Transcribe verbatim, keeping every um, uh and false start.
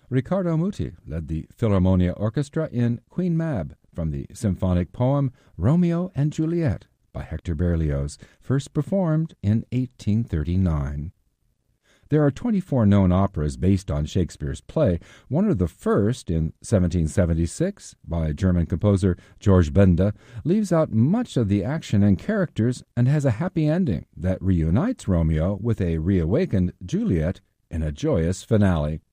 Riccardo Muti led the Philharmonia Orchestra in Queen Mab from the symphonic poem Romeo and Juliet by Hector Berlioz, first performed in eighteen thirty-nine. There are twenty-four known operas based on Shakespeare's play. One of the first, in seventeen seventy-six, by German composer George Benda, leaves out much of the action and characters and has a happy ending that reunites Romeo with a reawakened Juliet in a joyous finale.